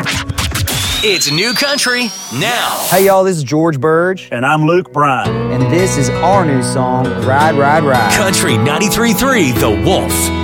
It's New Country now. Hey, y'all, this is George Burge. And I'm Luke Bryan. And this is our new song, Ride, Ride, Ride. Country 93.3 The Wolf.